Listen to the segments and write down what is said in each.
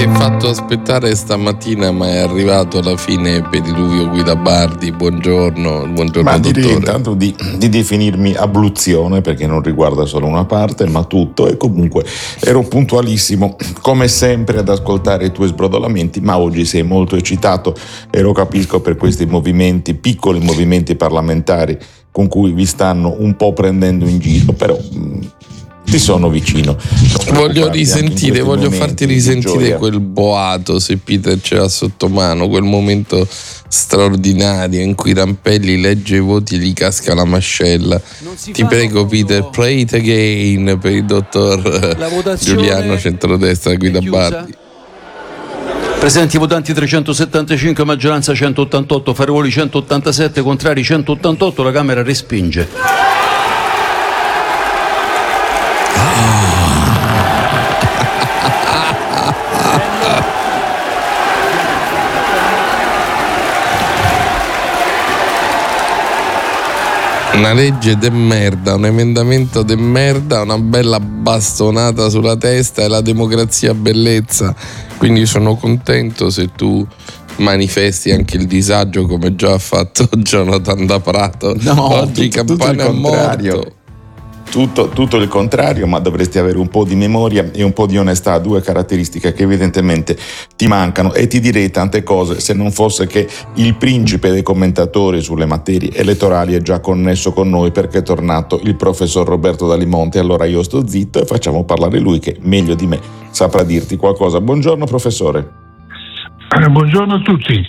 si è fatto aspettare stamattina, ma è arrivato alla fine Pediluvio Guidabardi. Buongiorno Ma dottore. direi intanto di definirmi abluzione, perché non riguarda solo una parte ma tutto, e comunque ero puntualissimo come sempre ad ascoltare i tuoi sbrodolamenti, ma oggi sei molto eccitato e lo capisco per questi movimenti, piccoli movimenti parlamentari con cui vi stanno un po' prendendo in giro, però ti sono vicino. Voglio farti risentire quel boato, se Peter ce l'ha sotto mano, quel momento straordinario in cui Rampelli legge i voti e gli casca la mascella. Ti prego Peter, play it again per il dottor Giuliano, centrodestra, Guidabardi. Presenti votanti 375, maggioranza 188, favorevoli 187, contrari 188, la Camera respinge. Una legge de merda, un emendamento de merda, una bella bastonata sulla testa, e la democrazia bellezza. Quindi sono contento se tu manifesti anche il disagio come già ha fatto Jonathan da Prato. No, oggi campane a morto. Tutto il contrario, ma dovresti avere un po' di memoria e un po' di onestà, due caratteristiche che evidentemente ti mancano, e ti direi tante cose se non fosse che il principe dei commentatori sulle materie elettorali è già connesso con noi, perché è tornato il professor Roberto Dalimonte. Allora io sto zitto e facciamo parlare lui, che meglio di me saprà dirti qualcosa. Buongiorno professore. Buongiorno a tutti.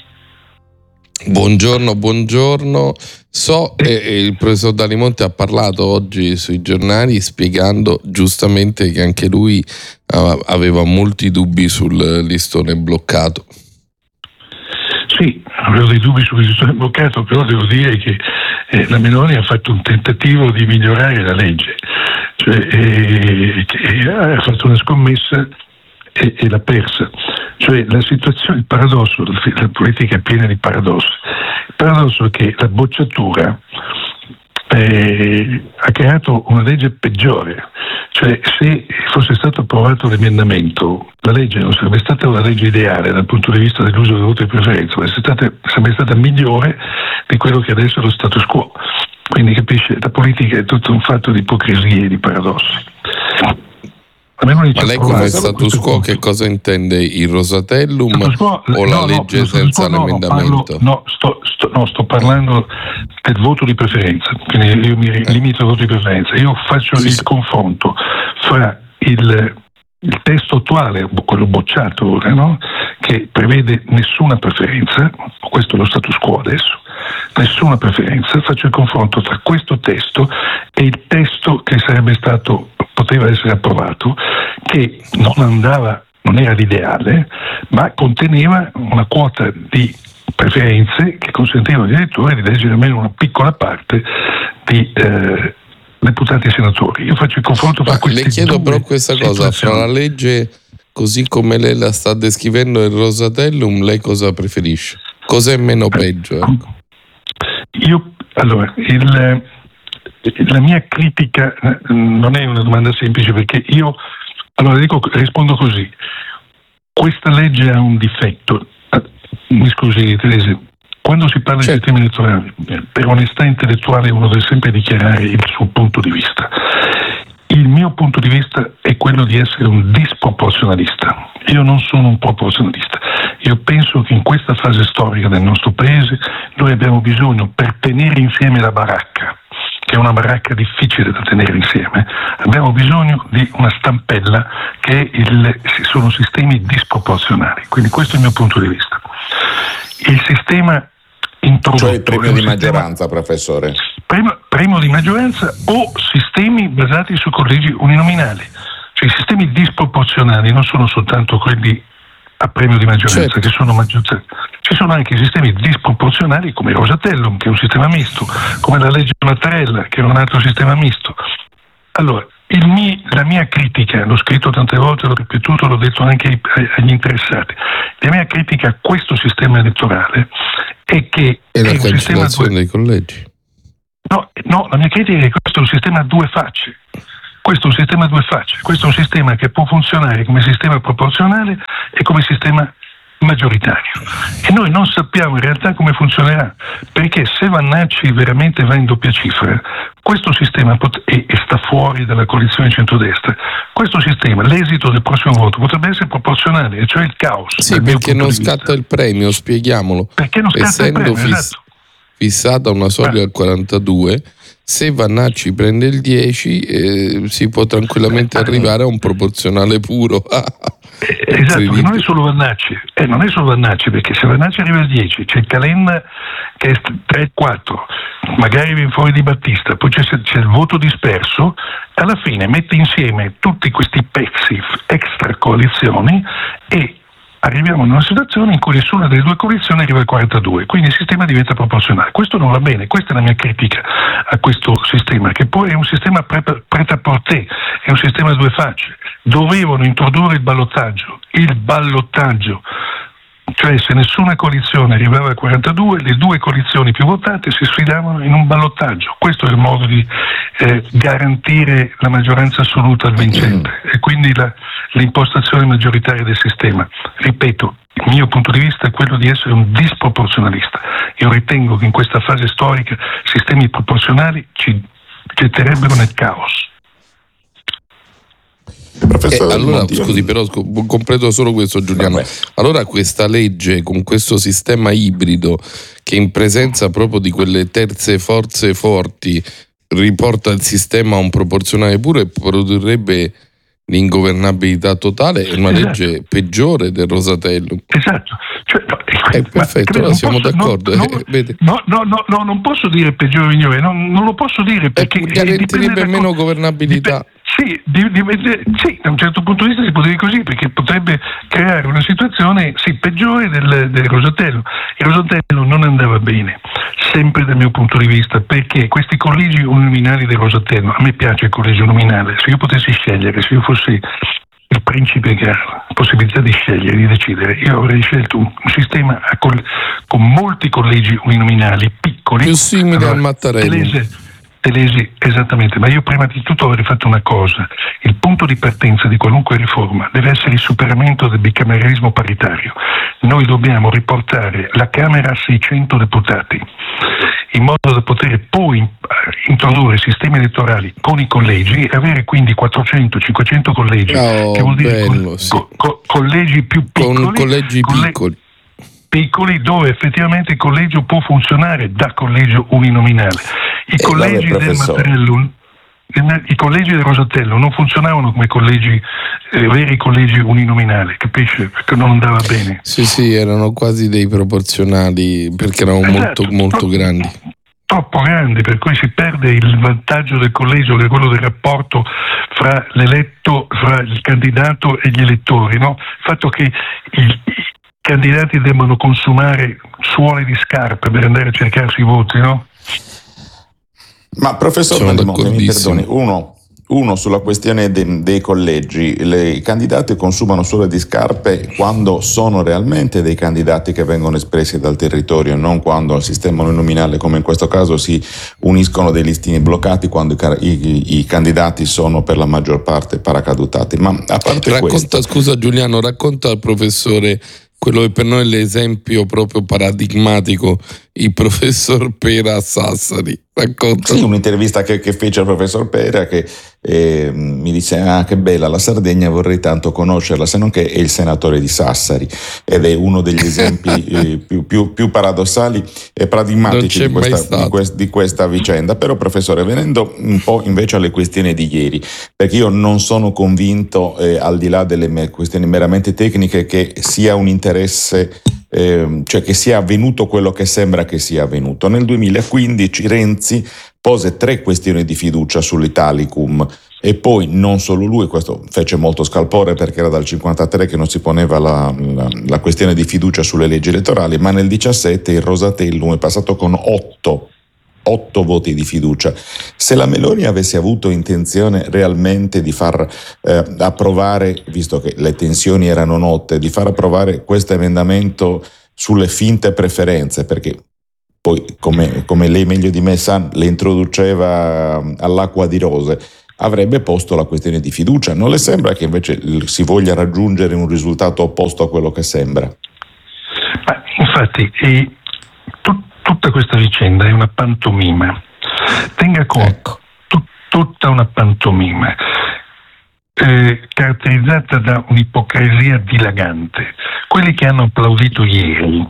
Buongiorno. Il professor Dalimonte ha parlato oggi sui giornali spiegando giustamente che anche lui aveva molti dubbi sul listone bloccato. Sì, avevo dei dubbi sul listone bloccato, però devo dire che la Meloni ha fatto un tentativo di migliorare la legge, ha fatto una scommessa e l'ha persa. Cioè la situazione, il paradosso, la politica è piena di paradossi. Il paradosso è che la bocciatura ha creato una legge peggiore. Cioè se fosse stato approvato l'emendamento, la legge non sarebbe stata una legge ideale dal punto di vista dell'uso del voto di preferenza, ma sarebbe stata migliore di quello che adesso è lo status quo. Quindi capisce, la politica è tutto un fatto di ipocrisie e di paradossi. Ma lei come status quo che cosa intende? Il Rosatellum o la legge senza l'emendamento? Sto parlando del voto di preferenza, quindi io mi limito al voto di preferenza. Io faccio il confronto fra il testo attuale, quello bocciato ora, no? Che prevede nessuna preferenza, questo è lo status quo adesso, nessuna preferenza. Faccio il confronto tra questo testo e il testo che poteva essere approvato, che non era l'ideale, ma conteneva una quota di preferenze che consentivano addirittura di eleggere almeno una piccola parte di deputati e senatori. Io faccio il confronto tra questi due. Le chiedo però questa cosa, fra la legge così come lei la sta descrivendo e il Rosatellum, lei cosa preferisce? Cos'è meno peggio? Ecco. La mia critica non è una domanda semplice, perché rispondo così: questa legge ha un difetto. Mi scusi Teresa, quando si parla di sistemi elettorali, per onestà intellettuale uno deve sempre dichiarare il suo punto di vista. Il mio punto di vista è quello di essere un disproporzionalista. Io non sono un proporzionalista. Io penso che in questa fase storica del nostro paese noi abbiamo bisogno, per tenere insieme la baracca, che è una baracca difficile da tenere insieme, abbiamo bisogno di una stampella che sono sistemi disproporzionali. Quindi questo è il mio punto di vista. Il sistema introdotto, cioè il premio di maggioranza, professore. Premio di maggioranza o sistemi basati su collegi uninominali. Cioè i sistemi disproporzionali non sono soltanto quelli a premio di maggioranza, che sono maggioranza. Ci sono anche i sistemi disproporzionali come il Rosatellum, che è un sistema misto, come la legge Mattarella, che è un altro sistema misto. Allora, la mia critica, l'ho scritto tante volte, l'ho ripetuto, l'ho detto anche agli interessati, la mia critica a questo sistema elettorale è che è la cancellazione dei collegi. No, la mia critica è che questo è un sistema a due facce. Questo è un sistema a due facce, questo è un sistema che può funzionare come sistema proporzionale e come sistema maggioritario. E noi non sappiamo in realtà come funzionerà, perché se Vannacci veramente va in doppia cifra, questo sistema e sta fuori dalla coalizione centrodestra, questo sistema, l'esito del prossimo voto potrebbe essere proporzionale, cioè il caos. Sì, perché non scatta il premio, spieghiamolo. Perché non scatta il premio, esatto. Fissata una soglia al 42, se Vannacci prende il 10 si può tranquillamente arrivare a un proporzionale puro. Esatto, non è solo Vannacci, perché se Vannacci arriva al 10 c'è il Calenda che è 3-4, magari viene fuori Di Battista, poi c'è il voto disperso, alla fine mette insieme tutti questi pezzi extra coalizioni e arriviamo in una situazione in cui nessuna delle due coalizioni arriva al 42, quindi il sistema diventa proporzionale. Questo non va bene, questa è la mia critica a questo sistema, che poi è un sistema prêt-à-porter, è un sistema a due facce. Dovevano introdurre il ballottaggio, cioè se nessuna coalizione arrivava al 42, le due coalizioni più votate si sfidavano in un ballottaggio. Questo è il modo di garantire la maggioranza assoluta al vincente e quindi l'impostazione maggioritaria del sistema. Ripeto, il mio punto di vista è quello di essere un disproporzionalista. Io ritengo che in questa fase storica sistemi proporzionali ci getterebbero nel caos. Allora, scusi, però completo solo questo, Giuliano. Allora questa legge con questo sistema ibrido che in presenza proprio di quelle terze forze forti riporta il sistema a un proporzionale puro e produrrebbe l'ingovernabilità totale, è una legge peggiore del Rosatellum. Esatto. Perfetto, allora siamo d'accordo. Non posso dire peggiore o migliore, non lo posso dire perché garantirebbe meno governabilità. Sì, da un certo punto di vista si può dire così, perché potrebbe creare una situazione peggiore del Rosatellum. Il Rosatellum non andava bene, sempre dal mio punto di vista, perché questi collegi uninominali del Rosatellum, a me piace il collegio uninominale, se io potessi scegliere, se io fossi il principe che ha la possibilità di scegliere, di decidere, io avrei scelto un sistema con molti collegi uninominali piccoli, più simile al Mattarello. Telesi, esattamente, ma io prima di tutto avrei fatto una cosa: il punto di partenza di qualunque riforma deve essere il superamento del bicameralismo paritario. Noi dobbiamo riportare la Camera a 600 deputati, in modo da poter poi introdurre sistemi elettorali con i collegi e avere quindi 400-500 collegi, che vuol dire collegi più piccoli. Piccoli, dove effettivamente il collegio può funzionare da collegio uninominale. I collegi del Mattarello, i collegi del Rosatellum non funzionavano come collegi veri collegi uninominali, capisci? Perché non andava bene. Sì, erano quasi dei proporzionali, perché erano molto grandi. Troppo grandi, per cui si perde il vantaggio del collegio, che è quello del rapporto fra il candidato e gli elettori, no? Il fatto che i candidati debbano consumare suole di scarpe per andare a cercarsi i voti, no? Ma professor Mandimonte, mi perdoni, uno sulla questione dei collegi, i candidati consumano suole di scarpe quando sono realmente dei candidati che vengono espressi dal territorio, non quando al sistema uninominale, come in questo caso, si uniscono dei listini bloccati, quando i candidati sono per la maggior parte paracadutati. Ma a parte questo, scusa Giuliano, racconta al professore quello che per noi è l'esempio proprio paradigmatico, il professor Pera a Sassari. Racconta. Sì, un'intervista che fece al professor Pera, che mi disse: che bella la Sardegna, vorrei tanto conoscerla, se non che è il senatore di Sassari, ed è uno degli esempi più paradossali e paradigmatici di questa vicenda. Però professore, venendo un po' invece alle questioni di ieri, perché io non sono convinto, al di là delle questioni meramente tecniche, che sia un interesse, cioè che sia avvenuto quello che sembra che sia avvenuto. Nel 2015 Renzi pose 3 questioni di fiducia sull'Italicum e poi non solo lui, questo fece molto scalpore perché era dal 53 che non si poneva la questione di fiducia sulle leggi elettorali, ma nel 17 il Rosatellum è passato con 8 voti di fiducia. Se la Meloni avesse avuto intenzione realmente di far approvare, visto che le tensioni erano note, di far approvare questo emendamento sulle finte preferenze, perché poi come lei meglio di me sa, le introduceva all'acqua di rose, avrebbe posto la questione di fiducia. Non le sembra che invece si voglia raggiungere un risultato opposto a quello che sembra? Ma infatti tutta questa vicenda è una pantomima. Tenga conto, tutta una pantomima caratterizzata da un'ipocrisia dilagante. Quelli che hanno applaudito ieri,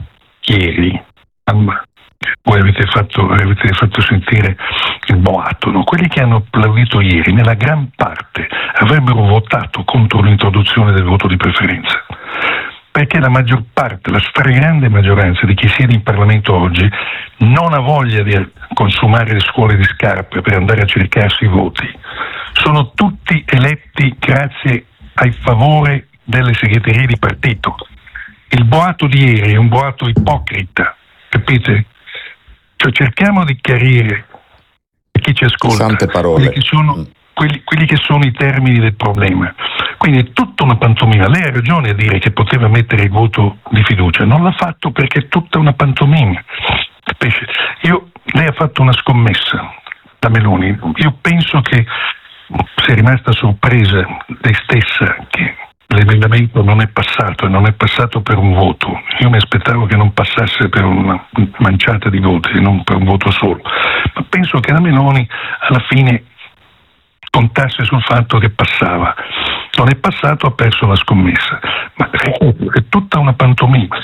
voi avete fatto sentire il boato, no? Quelli che hanno applaudito ieri nella gran parte avrebbero votato contro l'introduzione del voto di preferenza, perché la maggior parte, la stragrande maggioranza di chi siede in Parlamento oggi non ha voglia di consumare le scuole di scarpe per andare a cercarsi i voti. Sono tutti eletti grazie ai favore delle segreterie di partito. Il boato di ieri è un boato ipocrita, capite? Cioè cerchiamo di chiarire a chi ci ascolta sante parole. Quelli che sono i termini del problema. Quindi è tutta una pantomima. Lei ha ragione a dire che poteva mettere il voto di fiducia, non l'ha fatto perché è tutta una pantomima. Lei ha fatto una scommessa, la Meloni. Io penso che sia rimasta sorpresa lei stessa che l'emendamento non è passato, e non è passato per un voto. Io mi aspettavo che non passasse per una manciata di voti e non per un voto solo, ma penso che la Meloni alla fine contasse sul fatto che passava. Non è passato, ha perso la scommessa, ma è tutta una pantomima,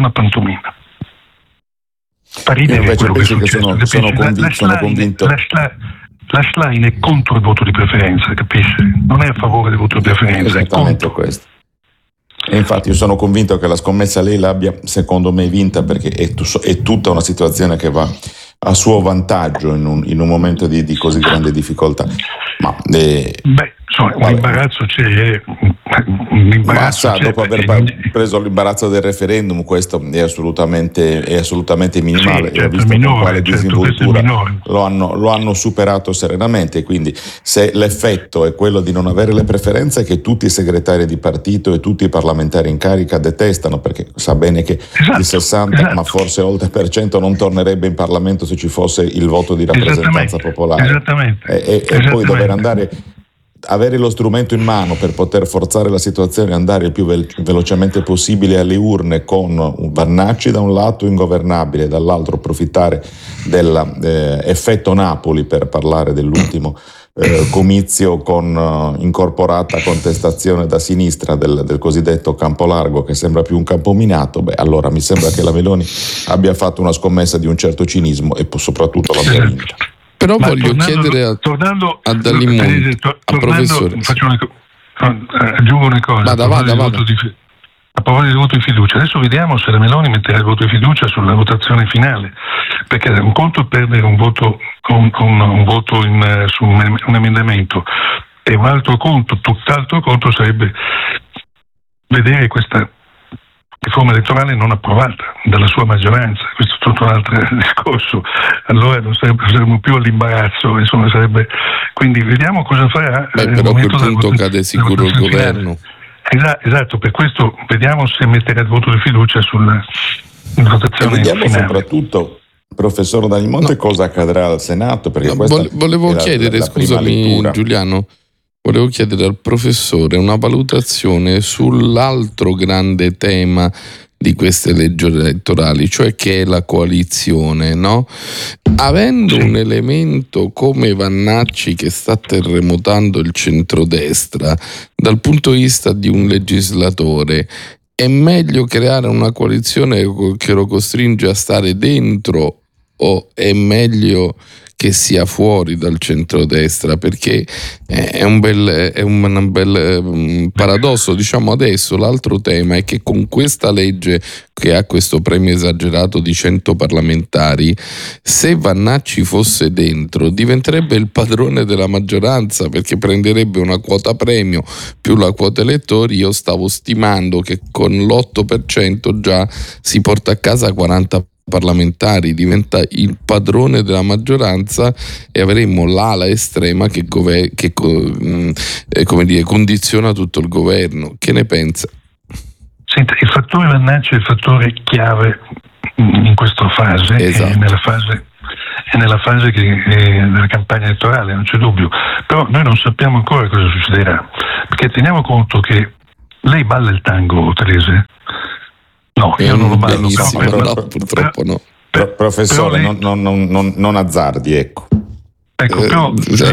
Fa ridere invece quello che è successo. Sono convinto. La Schlein è contro il voto di preferenza, capisci? Non è a favore del voto di preferenza. Esattamente questo. E infatti io sono convinto che la scommessa lei l'abbia, secondo me, vinta, perché è tutta una situazione che va a suo vantaggio in un momento di così grande difficoltà. Ma un imbarazzo c'è. Dopo aver preso l'imbarazzo del referendum, questo è assolutamente minimale. Sì, certo, visto minore, con quale disinvoltura certo, lo hanno superato serenamente. Quindi se l'effetto è quello di non avere le preferenze, che tutti i segretari di partito e tutti i parlamentari in carica detestano, perché sa bene che il 60, ma forse oltre per cento, non tornerebbe in Parlamento se ci fosse il voto di rappresentanza popolare. Esattamente. E poi dover avere lo strumento in mano per poter forzare la situazione e andare il più velocemente possibile alle urne con Vannacci da un lato ingovernabile, dall'altro approfittare dell'effetto Napoli per parlare dell'ultimo comizio con incorporata contestazione da sinistra del cosiddetto campo largo, che sembra più un campo minato. Allora mi sembra che la Meloni abbia fatto una scommessa di un certo cinismo e soprattutto l'abbia vinta. Però voglio chiedere a Dallimonte, al professore. Aggiungo una cosa. Vada. A proposito del voto di fiducia, adesso vediamo se la Meloni metterà il voto di fiducia sulla votazione finale, perché un conto è perdere un voto su un emendamento, e un altro conto, tutt'altro conto, sarebbe vedere questa riforma elettorale non approvata dalla sua maggioranza. Questo è tutto un altro discorso. Allora non saremmo più all'imbarazzo, insomma, quindi vediamo cosa farà. Però a quel punto cade sicuro il governo. Esatto, per questo vediamo se metterà il voto di fiducia sulla votazione vediamo finale. Soprattutto, professor Dallimonte, cosa accadrà al Senato, perché volevo chiedere, scusami Giuliano, volevo chiedere al professore una valutazione sull'altro grande tema di queste leggi elettorali, cioè che è la coalizione, no? Avendo un elemento come Vannacci che sta terremotando il centrodestra, dal punto di vista di un legislatore, è meglio creare una coalizione che lo costringe a stare dentro, o è meglio che sia fuori dal centrodestra? Perché è un bel paradosso. Diciamo, adesso l'altro tema è che con questa legge, che ha questo premio esagerato di 100 parlamentari, se Vannacci fosse dentro diventerebbe il padrone della maggioranza, perché prenderebbe una quota premio più la quota elettori. Io stavo stimando che con l'8% già si porta a casa 40 parlamentari, diventa il padrone della maggioranza e avremo l'ala estrema che condiziona tutto il governo. Che ne pensa? Senta, il fattore Vannacci è il fattore chiave in questa fase, esatto. è nella fase della campagna elettorale, non c'è dubbio, però noi non sappiamo ancora cosa succederà, perché teniamo conto che lei balla il tango, Telese? No, io non lo ballo, no, purtroppo no. Professore, però non azzardi, ecco. Però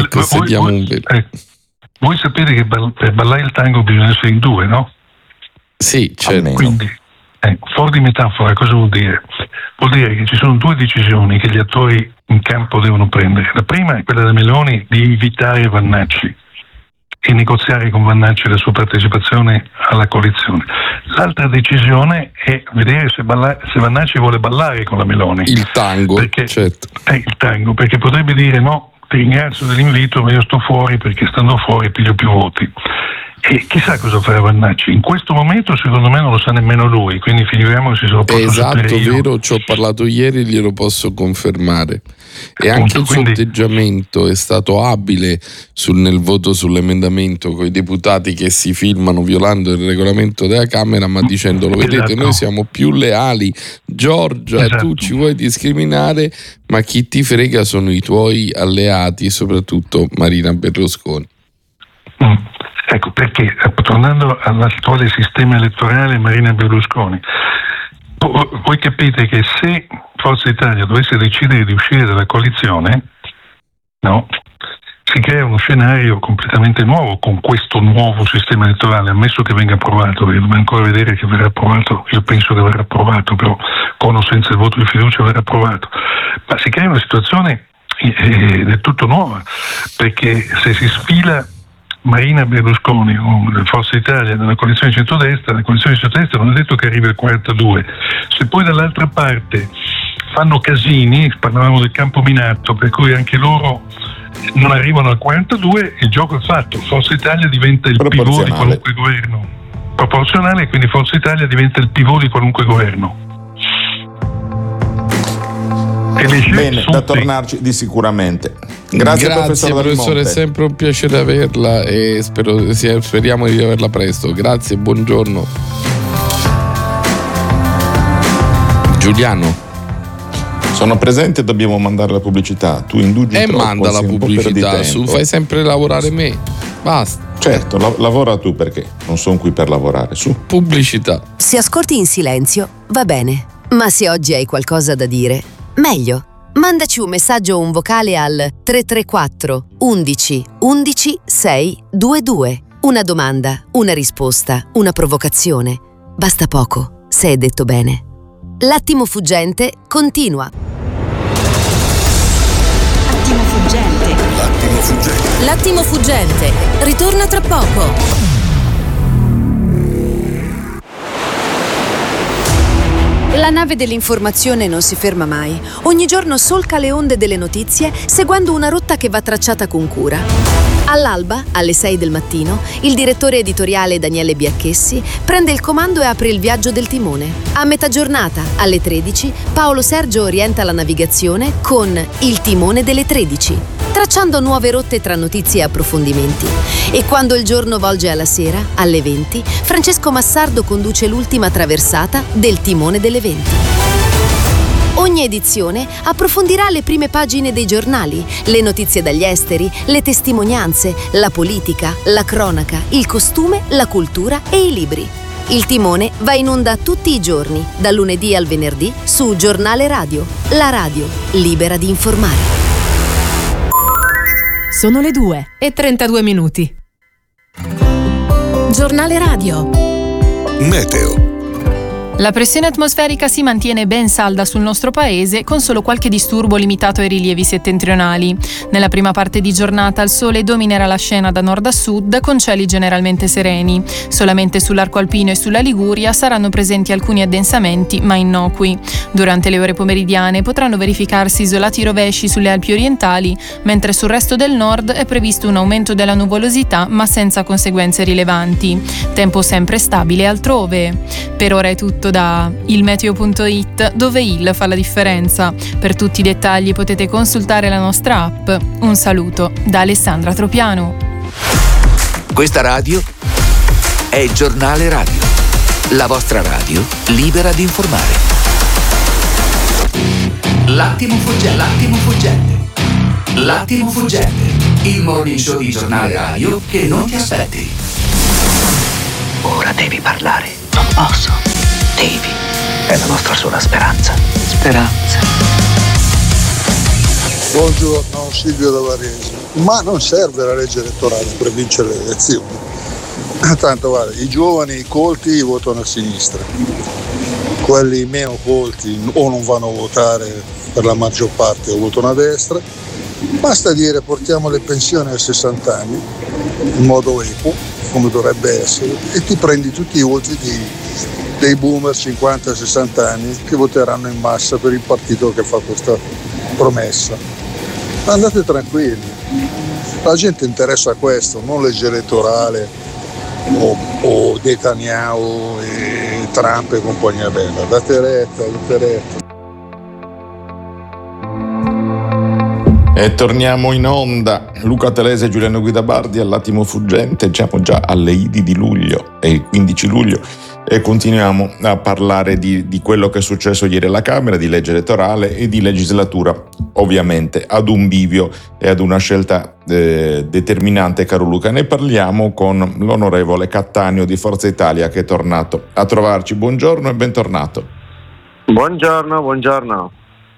voi sapete che per ballare il tango bisogna essere in due, no? Sì, certo. Quindi, fuori di metafora, cosa vuol dire? Vuol dire che ci sono due decisioni che gli attori in campo devono prendere. La prima è quella da Meloni di invitare Vannacci e negoziare con Vannacci la sua partecipazione alla coalizione. L'altra decisione è vedere se Vannacci vuole ballare con la Meloni. Il tango, certo. Il tango, perché potrebbe dire no, ti ringrazio dell'invito, ma io sto fuori perché stando fuori piglio più voti. E chissà cosa farà Vannacci. In questo momento secondo me non lo sa nemmeno lui, quindi figuriamoci se lo posso sapere io. Vero, ci ho parlato ieri e glielo posso confermare. E anche il suo atteggiamento è stato abile nel voto sull'emendamento, con i deputati che si filmano violando il regolamento della Camera, ma dicendolo: vedete, noi siamo più leali, Giorgia, tu ci vuoi discriminare, ma chi ti frega sono i tuoi alleati, soprattutto Marina Berlusconi. Ecco perché, tornando all'attuale sistema elettorale, Marina Berlusconi, voi capite che se Forza Italia dovesse decidere di uscire dalla coalizione, no, si crea uno scenario completamente nuovo con questo nuovo sistema elettorale, ammesso che venga approvato, perché dobbiamo ancora vedere che verrà approvato. Io penso che verrà approvato, però con o senza il voto di fiducia verrà approvato, ma si crea una situazione del tutto nuova, perché se si sfila Marina Berlusconi o Forza Italia nella coalizione centrodestra, la coalizione centrodestra non è detto che arrivi al 42. Se poi dall'altra parte fanno casini, parlavamo del campo minato, per cui anche loro non arrivano al 42, il gioco è fatto. Forza Italia diventa il pivot di qualunque governo. Proporzionale, quindi Forza Italia diventa il pivot di qualunque governo. Bene, da tornarci di sicuramente. Grazie professore, è sempre un piacere averla e speriamo di averla presto. Grazie, buongiorno. Giuliano. Sono presente, dobbiamo mandare la pubblicità. Tu indugi troppo, manda la pubblicità, fai sempre lavorare me. Basta. Certo, lavora tu, perché non sono qui per lavorare. Su. Pubblicità. Se ascolti in silenzio, va bene. Ma se oggi hai qualcosa da dire, meglio. Mandaci un messaggio o un vocale al 334 11 11 622. Una domanda, una risposta, una provocazione. Basta poco, se è detto bene. L'attimo fuggente continua. Attimo fuggente. L'attimo fuggente. L'attimo fuggente. Ritorna tra poco. La nave dell'informazione non si ferma mai. Ogni giorno solca le onde delle notizie, seguendo una rotta che va tracciata con cura. All'alba, alle 6 del mattino, il direttore editoriale Daniele Biacchessi prende il comando e apre il viaggio del timone. A metà giornata, alle 13, Paolo Sergio orienta la navigazione con Il timone delle 13, tracciando nuove rotte tra notizie e approfondimenti. E quando il giorno volge alla sera, alle 20, Francesco Massardo conduce l'ultima traversata del timone delle 20. Ogni edizione approfondirà le prime pagine dei giornali, le notizie dagli esteri, le testimonianze, la politica, la cronaca, il costume, la cultura e i libri. Il timone va in onda tutti i giorni, dal lunedì al venerdì, su Giornale Radio, la radio libera di informare. Sono le 2:32. Giornale Radio. Meteo. La pressione atmosferica si mantiene ben salda sul nostro paese, con solo qualche disturbo limitato ai rilievi settentrionali. Nella prima parte di giornata il sole dominerà la scena da nord a sud, con cieli generalmente sereni. Solamente sull'arco alpino e sulla Liguria saranno presenti alcuni addensamenti, ma innocui. Durante le ore pomeridiane potranno verificarsi isolati rovesci sulle Alpi orientali, mentre sul resto del nord è previsto un aumento della nuvolosità, ma senza conseguenze rilevanti. Tempo sempre stabile altrove. Per ora è tutto da ilmeteo.it, dove il fa la differenza. Per tutti i dettagli potete consultare la nostra app. Un saluto da Alessandra Tropiano. Questa radio è Giornale Radio, la vostra radio libera di informare. L'attimo fuggente. L'attimo fuggente. Il morning show di Giornale Radio che non ti aspetti. Ora devi parlare. Non posso. Devi. È la nostra sola speranza. Buongiorno, Silvio da Varese. Ma non serve la legge elettorale per vincere le elezioni. Tanto vale, i giovani, i colti votano a sinistra. Quelli meno colti o non vanno a votare per la maggior parte o votano a destra. Basta dire portiamo le pensioni a 60 anni in modo equo, come dovrebbe essere, e ti prendi tutti i voti dei boomer 50-60 anni che voteranno in massa per il partito che fa questa promessa. Andate tranquilli, la gente interessa questo, non legge elettorale o Netanyahu e Trump e compagnia bella. Date retta. E torniamo in onda. Luca Telese e Giuliano Guidabardi all'attimo fuggente. Siamo già alle Idi di luglio, è il 15 luglio, e continuiamo a parlare di quello che è successo ieri alla Camera, di legge elettorale e di legislatura, ovviamente ad un bivio e ad una scelta determinante, caro Luca. Ne parliamo con l'onorevole Cattaneo di Forza Italia, che è tornato a trovarci. Buongiorno e bentornato. Buongiorno.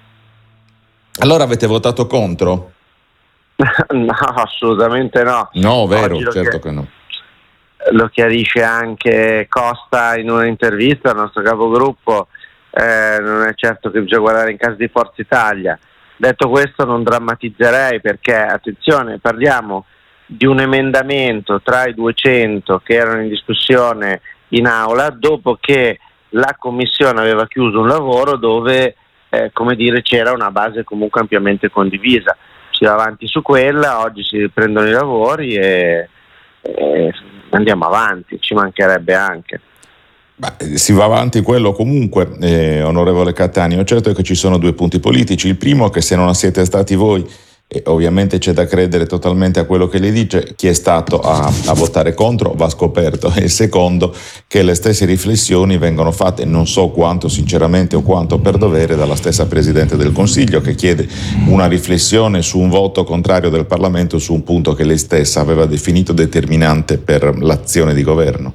Allora avete votato contro? No, assolutamente no. No, vero, certo che no. Lo chiarisce anche Costa in un'intervista al nostro capogruppo, non è certo che bisogna guardare in casa di Forza Italia. Detto questo, non drammatizzerei, perché, attenzione, parliamo di un emendamento tra i 200 che erano in discussione in aula dopo che la Commissione aveva chiuso un lavoro dove c'era una base comunque ampiamente condivisa. Si va avanti su quella, oggi si riprendono i lavori e andiamo avanti, ci mancherebbe anche. Si va avanti quello comunque, onorevole Cattaneo. Certo è che ci sono due punti politici. Il primo è che se non siete stati voi, e ovviamente c'è da credere totalmente a quello che lei dice, chi è stato a votare contro va scoperto, e il secondo che le stesse riflessioni vengono fatte, non so quanto sinceramente o quanto per dovere, dalla stessa Presidente del Consiglio, che chiede una riflessione su un voto contrario del Parlamento su un punto che lei stessa aveva definito determinante per l'azione di governo.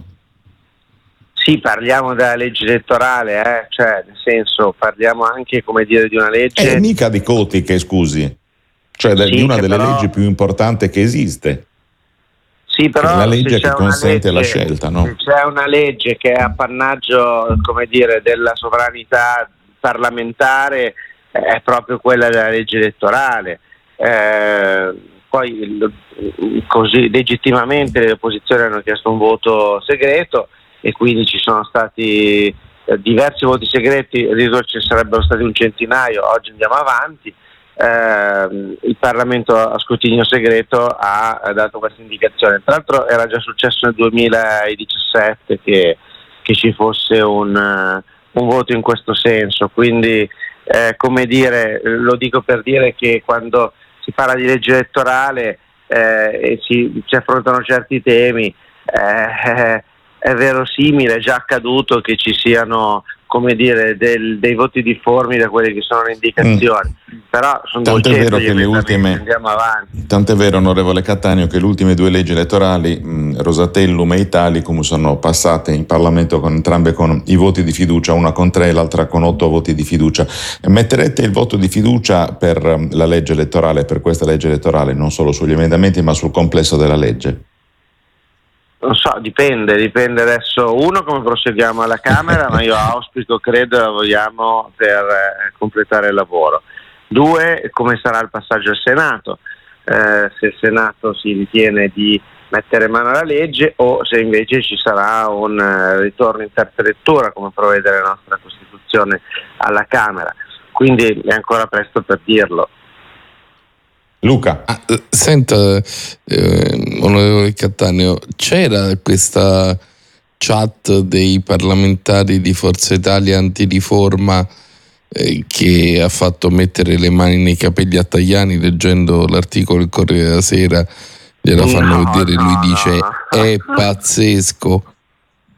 Sì, parliamo della legge elettorale, cioè nel senso parliamo anche di una legge... mica di Cotiche, scusi. Cioè di una delle leggi più importanti che esiste. Sì, però la legge che consente la scelta, no? Se c'è una legge che è appannaggio, della sovranità parlamentare, è proprio quella della legge elettorale. Poi così legittimamente le opposizioni hanno chiesto un voto segreto e quindi ci sono stati diversi voti segreti, ci sarebbero stati un centinaio, oggi andiamo avanti. Il Parlamento a scrutinio segreto ha dato questa indicazione. Tra l'altro era già successo nel 2017 che ci fosse un voto in questo senso, quindi lo dico per dire che quando si parla di legge elettorale e si affrontano certi temi, è verosimile, è già accaduto che ci siano dei voti difformi da quelle che sono le indicazioni. Però sono tanto è vero che andiamo avanti. Tanto è vero, onorevole Cattaneo, che le ultime due leggi elettorali, Rosatellum e Italicum, sono passate in Parlamento entrambe con i voti di fiducia, una con 3 e l'altra con 8 voti di fiducia. Metterete il voto di fiducia per la legge elettorale, per questa legge elettorale, non solo sugli emendamenti ma sul complesso della legge? Non so, dipende adesso, uno, come proseguiamo alla Camera, ma io credo la vogliamo per completare il lavoro. 2, come sarà il passaggio al Senato, se il Senato si ritiene di mettere mano alla legge o se invece ci sarà un ritorno in terza lettura, come prevede la nostra Costituzione, alla Camera. Quindi è ancora presto per dirlo. Luca. Senta, onorevole Cattaneo, c'era questa chat dei parlamentari di Forza Italia antiriforma che ha fatto mettere le mani nei capelli a Tajani leggendo l'articolo del Corriere della Sera? Gliela fanno vedere, lui dice è pazzesco.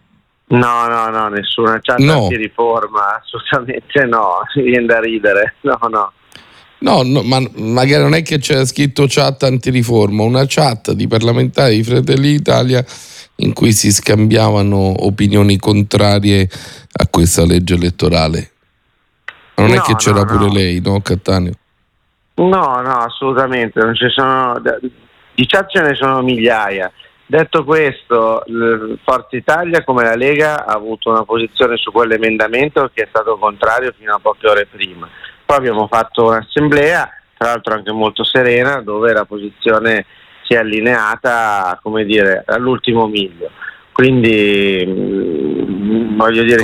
No, nessuna chat antiriforma, assolutamente no, mi viene da ridere, no. No, ma magari non è che c'era scritto chat antiriforma, una chat di parlamentari di Fratelli d'Italia in cui si scambiavano opinioni contrarie a questa legge elettorale. Non è che c'era pure lei, no, Cattaneo? No, assolutamente, non ci sono, di chat ce ne sono migliaia. Detto questo, Forza Italia come la Lega ha avuto una posizione su quell'emendamento che è stato contrario fino a poche ore prima. Poi abbiamo fatto un'assemblea, tra l'altro anche molto serena, dove la posizione si è allineata, come dire, all'ultimo miglio. Quindi voglio dire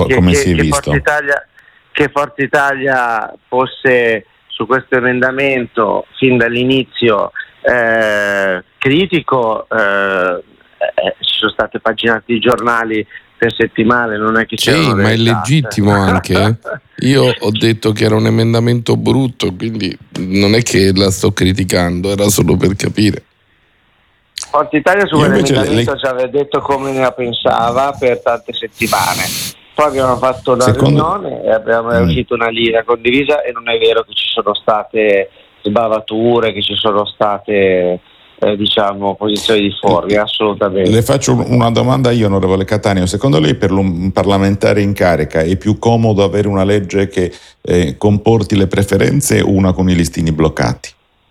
che Forza Italia fosse su questo emendamento fin dall'inizio critico, ci sono state paginate di giornali per settimane, non è che c'erano ma è legittimo anche. Io ho detto che era un emendamento brutto, quindi non è che la sto criticando, era solo per capire. Forza Italia su quell'emendamento ci aveva detto come ne la pensava per tante settimane. Poi abbiamo fatto una riunione e è uscita una linea condivisa, e non è vero che ci sono state sbavature, che ci sono state posizioni difformi, assolutamente. Le faccio una domanda io, onorevole Cattaneo. Secondo lei per un parlamentare in carica è più comodo avere una legge che comporti le preferenze o una con i listini bloccati?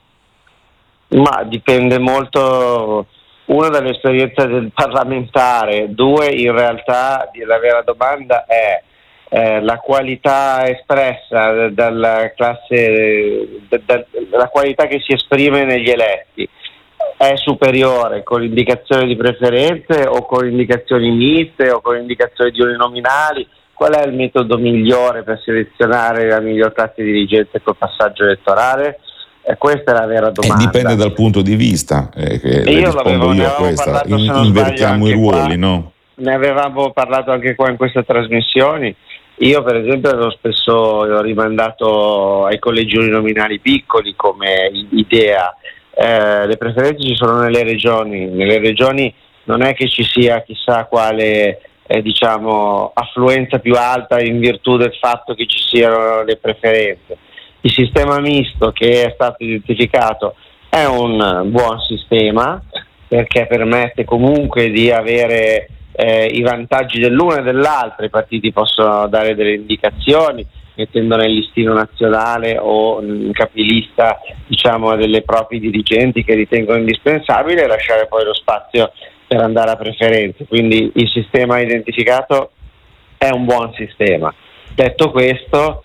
Ma dipende molto, uno, dall'esperienza del parlamentare, due, in realtà la vera domanda è la qualità espressa dalla classe, la qualità che si esprime negli eletti è superiore con indicazioni di preferenze o con indicazioni miste o con indicazioni di uninominali? Qual è il metodo migliore per selezionare la miglior classe dirigente col passaggio elettorale? Questa è la vera domanda. Dipende dal punto di vista, rispondo io a questa. Invertiamo i ruoli, no? Ne avevamo parlato anche qua in queste trasmissioni. Io per esempio ho rimandato ai collegi uninominali piccoli come idea. Le preferenze ci sono nelle regioni non è che ci sia chissà quale affluenza più alta in virtù del fatto che ci siano le preferenze. Il sistema misto che è stato identificato è un buon sistema perché permette comunque di avere i vantaggi dell'una e dell'altra. I partiti possono dare delle indicazioni mettendo nel listino nazionale o in capilista delle propri dirigenti che ritengono indispensabile, e lasciare poi lo spazio per andare a preferenze. Quindi il sistema identificato è un buon sistema. Detto questo,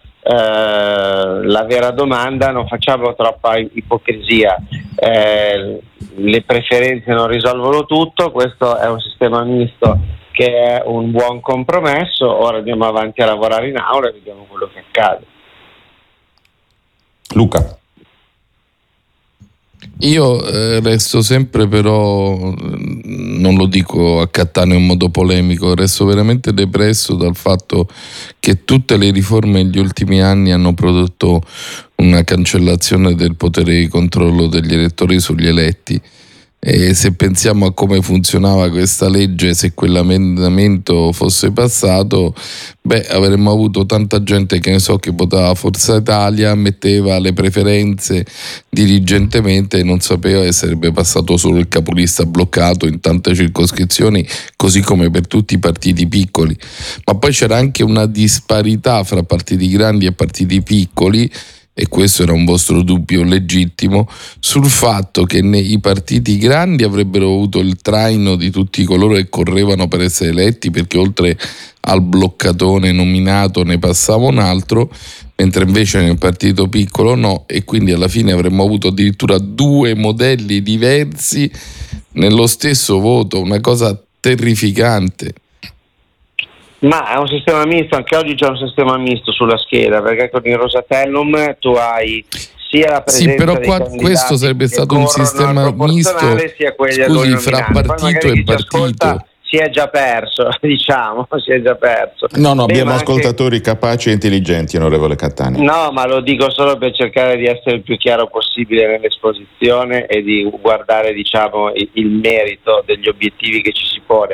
la vera domanda, non facciamo troppa ipocrisia, le preferenze non risolvono tutto, questo è un sistema misto che è un buon compromesso. Ora andiamo avanti a lavorare in aula e vediamo quello che accade. Luca. Io resto sempre, però non lo dico a Cattaneo in modo polemico, resto veramente depresso dal fatto che tutte le riforme negli ultimi anni hanno prodotto una cancellazione del potere di controllo degli elettori sugli eletti. E se pensiamo a come funzionava questa legge, se quell'emendamento fosse passato, avremmo avuto tanta gente che votava Forza Italia, metteva le preferenze dirigentemente e non sapeva che sarebbe passato solo il capolista bloccato in tante circoscrizioni, così come per tutti i partiti piccoli. Ma poi c'era anche una disparità fra partiti grandi e partiti piccoli, e questo era un vostro dubbio legittimo, sul fatto che i partiti grandi avrebbero avuto il traino di tutti coloro che correvano per essere eletti, perché oltre al bloccatone nominato ne passava un altro, mentre invece nel partito piccolo no, e quindi alla fine avremmo avuto addirittura due modelli diversi nello stesso voto, una cosa terrificante. Ma è un sistema misto, anche oggi c'è un sistema misto sulla scheda, perché con il Rosatellum tu hai sia la presenza però qua questo sarebbe stato un sistema misto, scusi, fra partito e partito. Si è già perso, si è già perso. No, abbiamo ascoltatori capaci e intelligenti, onorevole Cattaneo. No, ma lo dico solo per cercare di essere il più chiaro possibile nell'esposizione e di guardare, il merito degli obiettivi che ci si pone.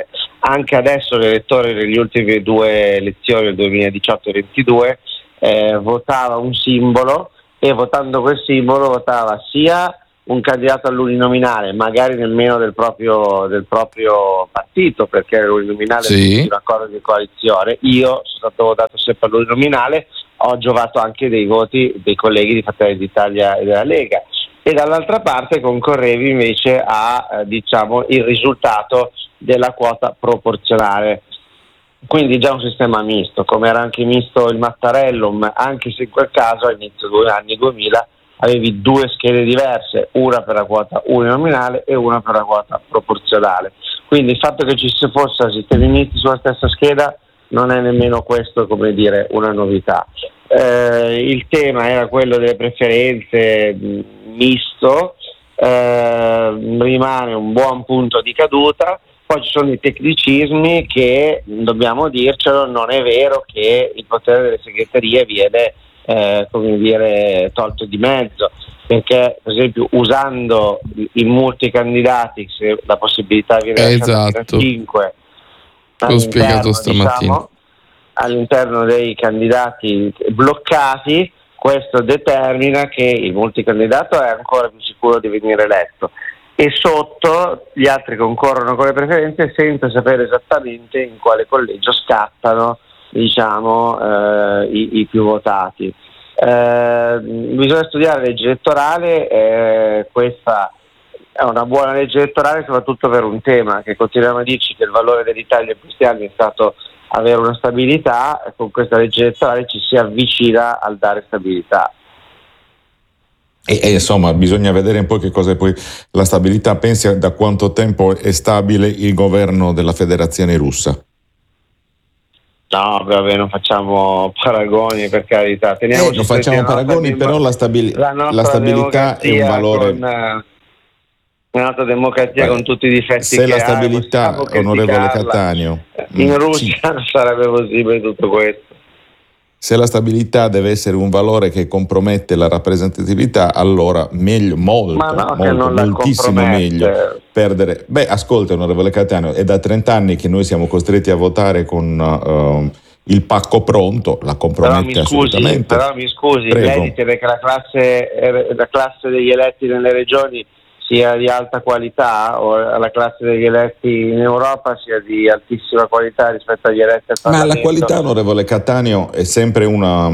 anche adesso l'elettore delle ultime due elezioni, del 2018 e 2022, votava un simbolo, e votando quel simbolo votava sia un candidato all'uninominale, magari nemmeno del proprio partito, perché l'uninominale è un accordo di coalizione. Io sono stato votato sempre all'uninominale, ho giovato anche dei voti dei colleghi di Fratelli d'Italia e della Lega, e dall'altra parte concorrevi invece a il risultato della quota proporzionale. Quindi già un sistema misto, come era anche misto il Mattarellum, anche se in quel caso all'inizio degli anni 2000 avevi due schede diverse, una per la quota uninominale e una per la quota proporzionale. Quindi il fatto che ci fossero sistemi misti sulla stessa scheda non è nemmeno questo, come dire, una novità. Il tema era quello delle preferenze misto, rimane un buon punto di caduta. Poi ci sono i tecnicismi che, dobbiamo dircelo, non è vero che il potere delle segreterie viene tolto di mezzo, perché per esempio usando i multicandidati, se la possibilità viene lasciata a 5 l'ho spiegato stamattina, all'interno dei candidati bloccati, questo determina che il multicandidato è ancora più sicuro di venire eletto, e sotto gli altri concorrono con le preferenze senza sapere esattamente in quale collegio scattano i più votati. Bisogna studiare la legge elettorale, questa è una buona legge elettorale soprattutto per un tema che continuiamo a dirci, che il valore dell'Italia in questi anni è stato avere una stabilità, e con questa legge elettorale ci si avvicina al dare stabilità. E insomma bisogna vedere un po' che cosa è poi la stabilità. Pensi da quanto tempo è stabile il governo della Federazione Russa? No, vabbè, non facciamo paragoni, per carità. Non facciamo paragoni, però la stabilità è un valore. La nostra democrazia, con tutti i difetti se la stabilità, onorevole Cattaneo, in Russia non sarebbe possibile tutto questo. Se la stabilità deve essere un valore che compromette la rappresentatività, allora meglio, moltissimo meglio perdere. Ascolta, onorevole Cattaneo, è da 30 anni che noi siamo costretti a votare con il pacco pronto, la compromette assolutamente. Però mi scusi, Prego. Lei ritiene che la classe degli eletti nelle regioni sia di alta qualità, o la classe degli eletti in Europa sia di altissima qualità rispetto agli eletti al Parlamento? Ma la qualità, onorevole Cattaneo, è sempre una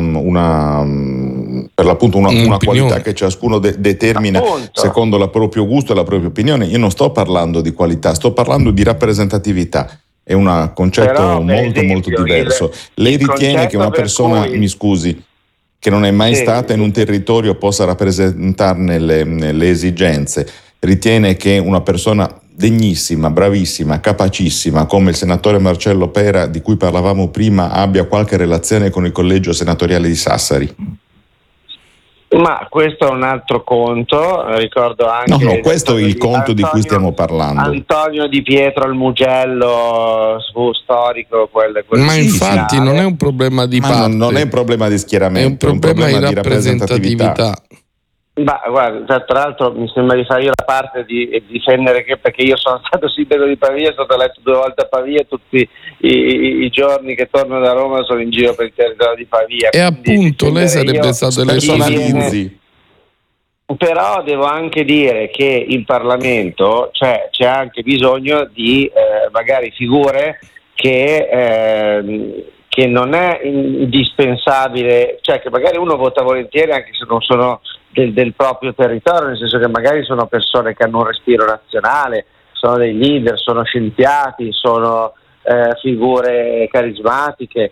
per l'appunto una qualità che ciascuno determina secondo il proprio gusto e la propria opinione. Io non sto parlando di qualità, sto parlando di rappresentatività. È un concetto molto diverso. Lei ritiene che una persona, mi scusi, che non è mai stata in un territorio possa rappresentarne le esigenze? Ritiene che una persona degnissima, bravissima, capacissima come il senatore Marcello Pera, di cui parlavamo prima, abbia qualche relazione con il collegio senatoriale di Sassari? Ma questo è un altro conto, ricordo anche... No, questo è il conto di cui stiamo parlando. Antonio Di Pietro al Mugello, storico, ma infatti non è un problema di parte. Non è un problema di schieramento, è un problema di rappresentatività. Ma guarda, tra l'altro mi sembra di fare io la parte di difendere, perché io sono stato sindaco di Pavia, sono stato eletto 2 volte a Pavia, tutti i giorni che torno da Roma sono in giro per il territorio di Pavia. E appunto lei sarebbe stato eletto. Però devo anche dire che in Parlamento c'è anche bisogno di magari figure che non è indispensabile, cioè che magari uno vota volentieri anche se non sono del proprio territorio, nel senso che magari sono persone che hanno un respiro nazionale, sono dei leader, sono scienziati, sono figure carismatiche.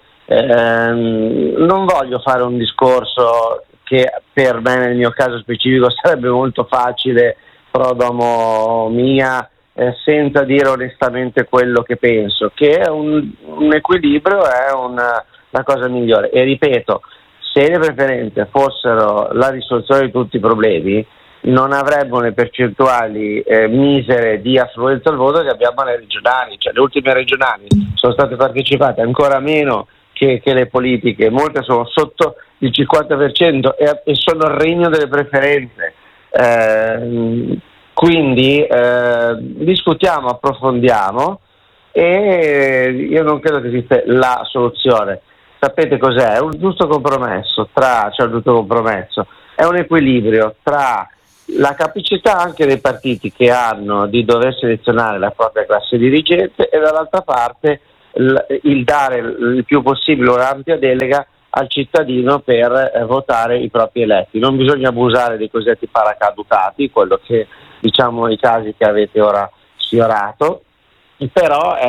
Non voglio fare un discorso che per me nel mio caso specifico sarebbe molto facile, pro domo mia, senza dire onestamente quello che penso, che è un equilibrio è la cosa migliore. E ripeto, se le preferenze fossero la risoluzione di tutti i problemi, non avremmo le percentuali misere di affluenza al voto che abbiamo alle regionali. Cioè, le ultime regionali sono state partecipate ancora meno che le politiche, molte sono sotto il 50% e sono il regno delle preferenze. Quindi discutiamo, approfondiamo. e io non credo che esista la soluzione. Sapete cos'è? È un giusto compromesso è un equilibrio tra la capacità anche dei partiti che hanno di dover selezionare la propria classe dirigente e dall'altra parte il dare il più possibile un'ampia delega al cittadino per votare i propri eletti. Non bisogna abusare dei cosiddetti paracaducati, quello che diciamo i casi che avete ora sfiorato, però